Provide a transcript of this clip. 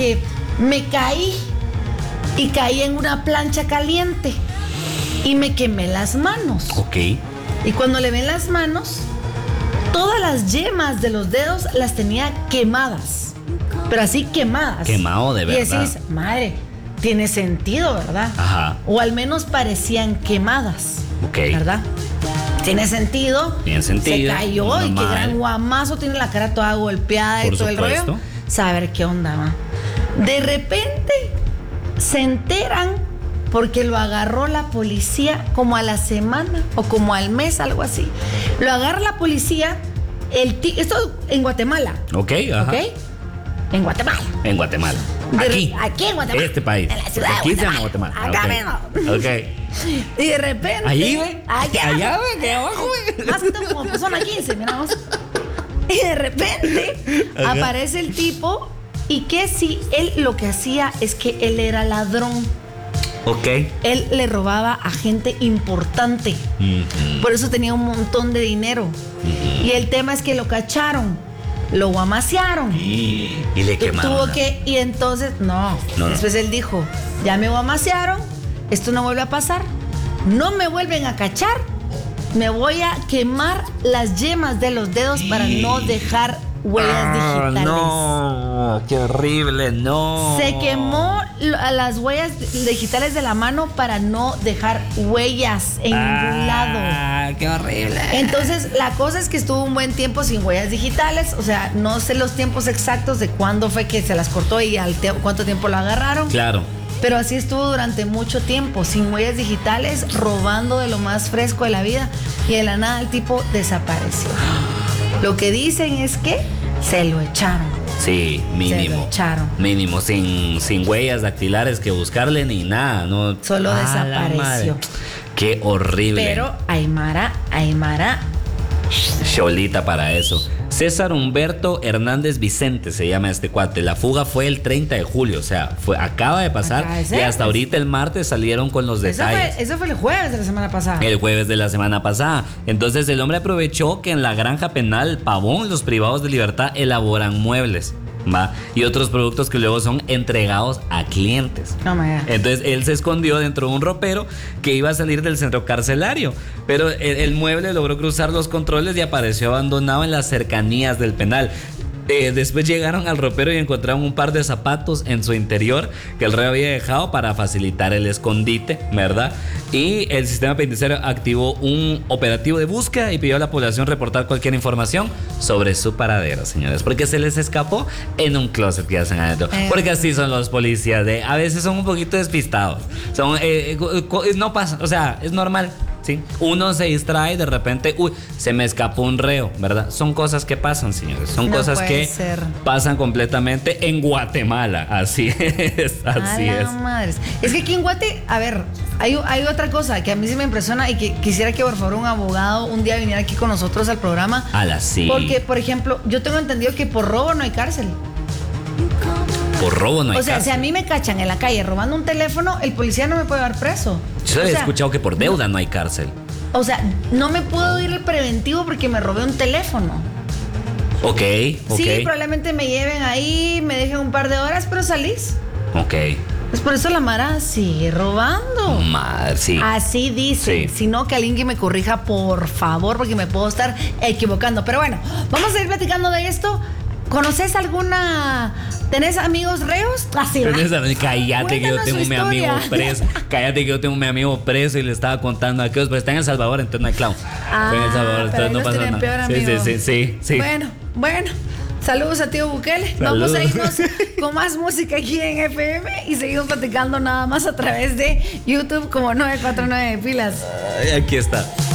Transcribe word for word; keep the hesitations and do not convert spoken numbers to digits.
que me caí y caí en una plancha caliente y me quemé las manos. Ok. Y cuando le ven las manos, todas las yemas de los dedos las tenía quemadas, pero así quemadas. Quemado de verdad. Y decís, madre, tiene sentido, ¿verdad? Ajá. O al menos parecían quemadas. Ok. ¿Verdad? Tiene sentido. Tiene sentido. Se cayó Normal. y qué gran guamazo, tiene la cara toda golpeada. Por y todo supuesto. el rollo. Saber qué onda, va. De repente se enteran porque lo agarró la policía como a la semana o como al mes, algo así. Lo agarra la policía, el ti- esto en Guatemala. Ok, ajá. ¿Ok? En Guatemala. En Guatemala. De- Aquí. Aquí en Guatemala. Este país. En la ciudad de Aquí se llama Guatemala. Guatemala. Acá Ok. mismo. Ok. Y de repente. Ahí, güey. Allá. Allá, güey, que abajo, güey. Más que todo como persona quince, miramos. Y de repente Ajá. aparece el tipo. Y que si él lo que hacía es que él era ladrón. Ok. Él le robaba a gente importante. Ujú. Por eso tenía un montón de dinero. Ujú. Y el tema es que lo cacharon. Lo guamasearon. Y, y le Tu- quemaron. Tuvo la- que, y entonces, no, No, no. Después él dijo, ya me guamasearon, esto no vuelve a pasar, no me vuelven a cachar, me voy a quemar las yemas de los dedos para no dejar huellas Ah, digitales. no, qué horrible, no. Se quemó lo- a las huellas digitales de la mano para no dejar huellas en ningún lado. Ah, qué horrible. Entonces, la cosa es que estuvo un buen tiempo sin huellas digitales. O sea, no sé los tiempos exactos de cuándo fue que se las cortó y al te- cuánto tiempo lo agarraron. Claro. Pero así estuvo durante mucho tiempo, sin huellas digitales, robando de lo más fresco de la vida. Y de la nada el tipo desapareció. Lo que dicen es que se lo echaron. Sí, Se mínimo. lo echaron. Mínimo, sin, sin huellas dactilares que buscarle ni nada, ¿no? Solo Ah, la desapareció. madre. Qué horrible. Pero Aymara, Aymara, Cholita para eso. César Humberto Hernández Vicente se llama este cuate. La fuga fue el treinta de julio, o sea, fue, acaba de pasar. Acaba de Y ser, hasta pues. ahorita el martes salieron con los eso detalles. fue, eso fue el jueves de la semana pasada. El jueves de la semana pasada. Entonces el hombre aprovechó que en la granja penal Pavón los privados de libertad elaboran muebles, ¿va? Y otros productos que luego son entregados a clientes. No me digas. Entonces él se escondió dentro de un ropero que iba a salir del centro carcelario, pero el, el mueble logró cruzar los controles y apareció abandonado en las cercanías del penal. Eh, después llegaron al ropero y encontraron un par de zapatos en su interior que el reo había dejado para facilitar el escondite, ¿verdad? Y el sistema penitenciario activó un operativo de búsqueda y pidió a la población reportar cualquier información sobre su paradero, señores, porque se les escapó en un closet que hacen adentro. Eh. Porque así son los policías, de, a veces son un poquito despistados. Son, eh, eh, co- no pasa, o sea, es normal. ¿Sí? Uno se distrae y de repente, uy, se me escapó un reo, ¿verdad? Son cosas que pasan, señores. Son No cosas puede que ser. pasan completamente en Guatemala. Así es, así A la es. madres. Es que aquí en Guate, a ver, hay, hay otra cosa que a mí sí me impresiona y que quisiera que por favor un abogado un día viniera aquí con nosotros al programa. A la sí. Porque, por ejemplo, yo tengo entendido que por robo no hay cárcel. Por robo no hay O sea, cárcel. si a mí me cachan en la calle robando un teléfono, el policía no me puede dar preso. Yo O he sea, escuchado que por deuda no hay cárcel. O sea, no me puedo ir el preventivo porque me robé un teléfono. Ok, ok. Sí, probablemente me lleven ahí, me dejen un par de horas, pero salís. Ok. Pues por eso la Mara sigue robando. Madre, sí. Así dice. Sí. Si no, que alguien que me corrija, por favor, porque me puedo estar equivocando. Pero bueno, vamos a ir platicando de esto. ¿Conoces alguna? ¿Tenés amigos reos? Así va. Tenés a- Cállate que yo Cuéntanos tengo su un mi amigo historia. preso. Cállate que yo tengo un mi amigo preso y le estaba contando a aquellos, pero está en El Salvador, entonces no hay clown. Ah, Fue en El Salvador, pero entonces ahí no los pasa tienen nada. peor, Sí, sí, amigo. sí, sí, sí. Bueno, bueno. Saludos a tío Bukele. Saludos. Vamos a irnos con más música aquí en F M y seguimos platicando nada más a través de YouTube como nueve cuatro nueve Pilas. Ay, aquí está.